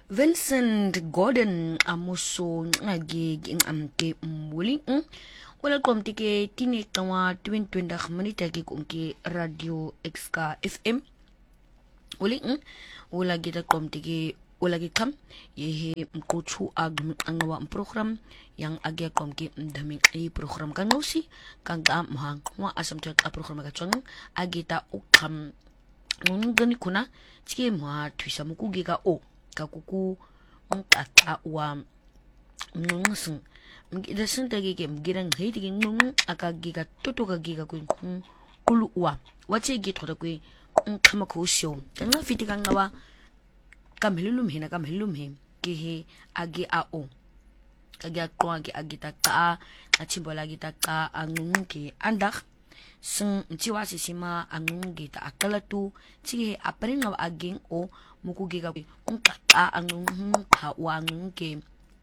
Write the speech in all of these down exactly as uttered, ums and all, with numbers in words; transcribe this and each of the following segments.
Vincent Gordon amuso ngagi ngamke mbuli wala komtike tini tawa twenty twenty minute ki kunki radio X K F M uli wala kita komtike wala gikam yehe mkochu agmi angawa program yang agya komki mdami i program kanosi kanga mahang wa asam tu ka program ka chang agita ukam ngani kuna tike mwa twisa mukugiga o kakuku ngata wa ngungsung mgida senta gege mgira ngheiti ge ngung akagiga totoga giga ku kulu wa wache gi thoda ku ngkhama ko sho nga fiti ka ngawa kamhelulum hina kamhelulum he ke he agi a o kagya kwa ge agita ka achimbola gita ka angung ke andak sing nchiwa sisima angung gita akalatu chi apare ngawa aging o mukugiga unkata angung ha wangung ke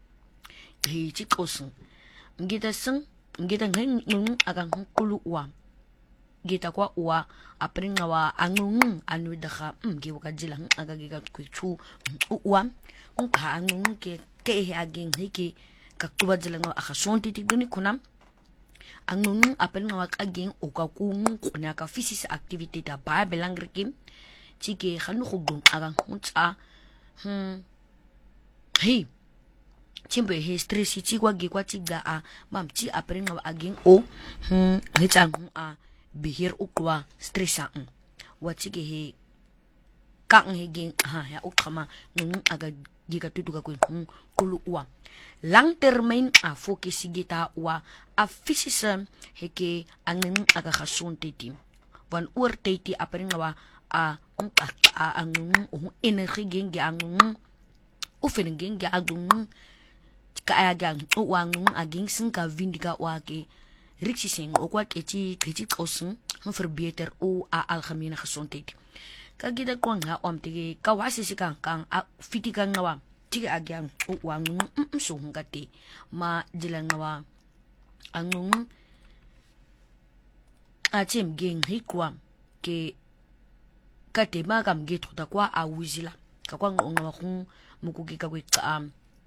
hi chikosun ngita sing ngita ngung agang kulu wa gita kwa wa apringa wa angung anu dakha mge wakajila agagiga kwichu wa unkha angung ke ke aging hiki kakuba jila nga akhasonti tiguni kunam angung apringa wa aging ukakung kunya ka physical activity da ba belangrikim chike khanu khugum agang mutsa hmm hey chimbe he stress chi kwa gi kwa chiga a mam chi aprenga aging o hmm hechang a bihir ukwa stressa um wa chike he kang he ging ha ya ukama nung aga giga tutuga ko kulu wa long term a focus gita wa a physical heke angin aga khasun titi wan ur titi aprenga wa a a angung energy gengi angung ufin gengi agung ka agang uwangung aging sinka vindiga wake riksi sing okwa kechi kechi kosun verbeter o a algemene gesondheid kagida kwanga omtige kawasi sikang kang a fitika ngawa tiga agang uwangung so ngati ma jilang ngawa angung achim geng hikwa ke kate magam gitu takwa awizila kakwa ngawa kung mukugika kwe ka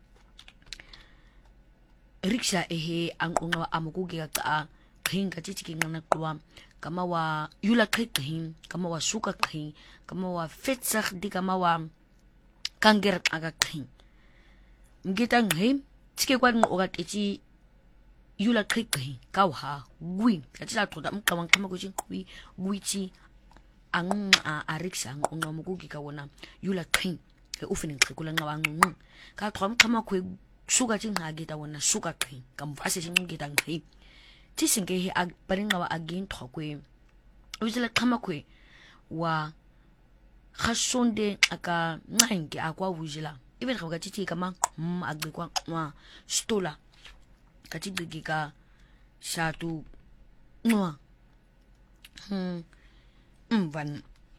riksha ehe ang ngawa amukugika ka khin ka chichiki ngana kwa kama wa yula khin kama wa suka khin kama wa fetsak di kama wa kanger aga khin ngita nghe chike kwa ngoga techi yula khin kawha gwi kachila thoda mkawang kama ko chin gwi chi ang a ariksa ngwa mukugika wona yula khin e ufinin kula ngawa ngung ka thom kama ko suga chin ha gita wona suga khin kam vase chin gita ngai ti singe he ag paringa wa agin thokwe uzela kama ko wa khasonde aka ngange akwa wujila ibe ga titi kama mm agbe kwa wa stola ka titi ka shatu nwa hmm mvan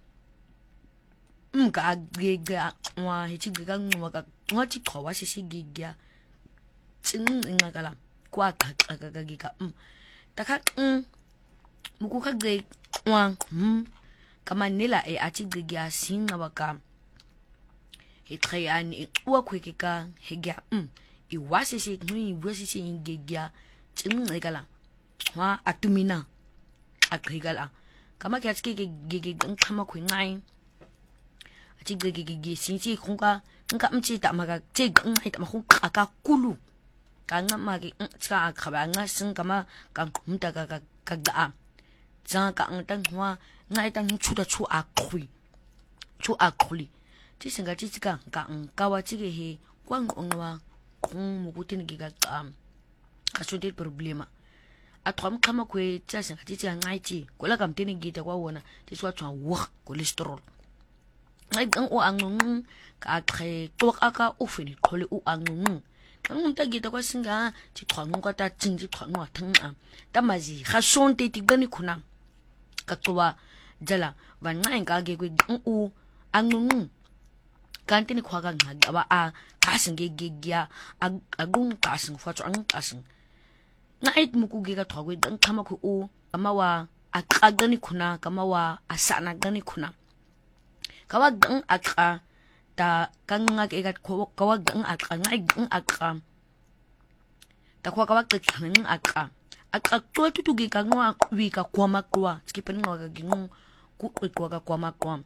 mga giga wa hichiga ngwa ka ngati khowa sisigiga tsin ngakala kwa ka ka giga um taka um mukuka ge wa hmm kama nila e achigiga singa baka hitrayani wa kwekeka hega um I wasi si nui wasi si ngiga tsin ngakala wa atumina akigala kama kya chike gigi kama ko ngai achi gigi gigi sinchi khunga ngka mchi ta maga che ngai ta ma khunga ka kulu ka nga ma gi cha khaba nga sing kama ka mta ka ka ka ga za ka ang tang hwa ngai tang chu da chu a khui chu a khuli ti singa chi ka ka ang ka wa chi ge he kwang ongwa khung mu kutin gi ga ka ka su de problema atrom kama kwe tsasa ti tsa ngaiti kola kam tini gita kwa wona ti swa tswa wa cholesterol ngai ang o angung ka khe tok aka ufini khole u angung ngung ta gita kwa singa ti thwangu ka ta tsingi thwangu wa thang a tamazi kha sonte ti gani khuna ka twa jala van ngai ka ge kwe u angung kan tini khwa ga nga ba a ka singe ge gya agung ka sing fa tsang ka sing ngait mukugiga thogwe dang kama ku u kama wa akagani kuna kama wa asana gani kuna kawa gang aka ta kanga ke gat kawag ang aka ang aka ta kwa kawag ng aka aka to tutugi ka ngwa wi ka kwa makwa skipen ngwa ka gingu ku kwa ka kwa makwa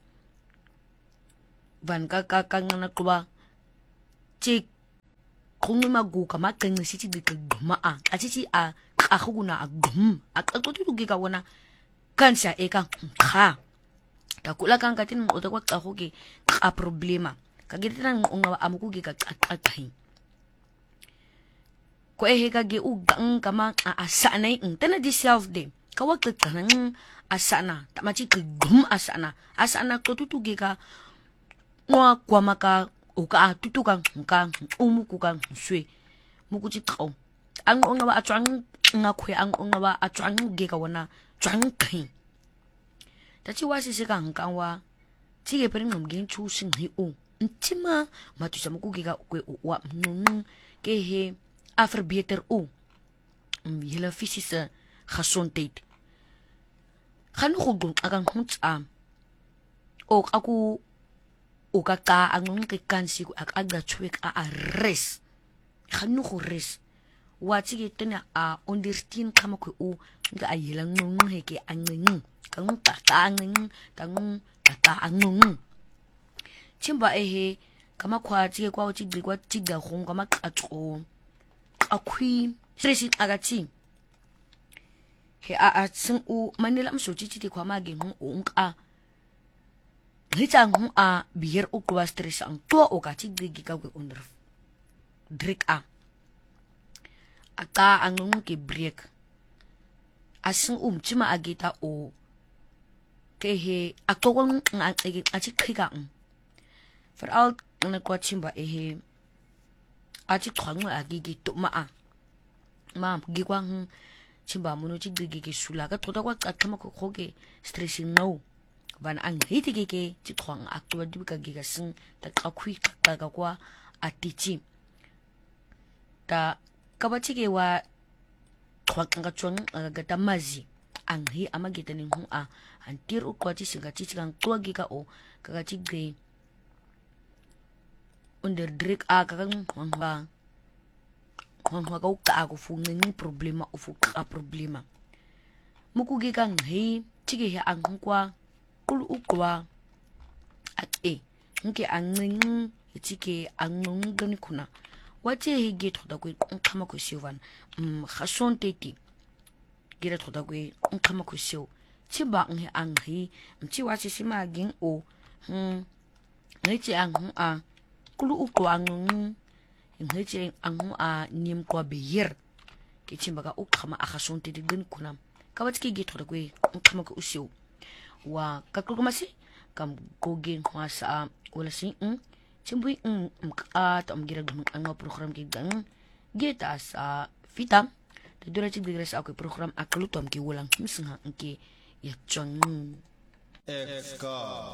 van ka ka kanga na kwa chi kung magu ka makeng si chi de gma a a chi chi a a khuna a gum a to tutugi ka wana kansa e ka kha ta kula kan ka tin mo ta kwa ka hoki a problema ka gitan nga amukugi ka atahin ko ehe ka gi ugang kama asanay ng tana di self de kawag ka nang asana tamachi gum asana asana to tutugi ka ngwa kwa maka o ka tutukan ka umuku kan swe mukuchi tao ang nga ba atwang nga khwe ang nga ba atwang ge ka wana twang kai tachi wasi se kan kan wa tige perin ngam gen chu sin hi o ntima matu sa mukugi ka kwe wa nun ke he after beter o um hele fisische gesondheid gaan goed akan huts am ook aku o ka ka ang ke kansi ku ak agda chwek a res gaan go res wa tsige tena a understand kama ku o nga ayelang nung heke angeng kang ta ta angeng kang ta ta angeng chimba ehe kama kwa tsige kwa tsige kwa tsiga gong kama atso akui stresi agati he a a sing u manila mso chichi kwa magi hu unka hitang hu a bier u kwa stress ang to o ka chigi ka ku under drink a aka ang ke break asing um chima agita o ke he akong nga achi khika veral na kwa chimba ehe achi twang a gigi to ma a ma gi kwang chimba muno chi gigi ke sula ka tota kwa ka kama ko khoge stressing no van ang hiti ke ke chi twang a to di ka gi ka sing ta ka khui ka ka kwa atichi ta ka ba chi ke wa twang ka twang ga ta mazi ang hi amagita ning hu a antir u kwa chi singa chi kang to gi ka o ka ka chi ge under drink a kakang wangwa wangwa ka ka ako fu nging problema o fu ka problema mukugi kang hei chige he ang kwa kul ukwa at e nke ang nging chike ang nung gani kuna wache he get hoda ko kama ko siwan um khason teti gira hoda ko kama ko siw chiba ang ang hi mchi wache sima ging o hm ngai ang a kulu ukwa ang ngheche ang a nim kwa beyer ke chimbaga ukama akhasunti din kunam kawatki gito dagwe ukama ko usyo wa kakulumasi kam gogin kwa sa wala sing chimbui um ka ta amgira dum ang program ki gang geta sa fita dura chi digres ako program aklutom ki wulang misnga ki ya chang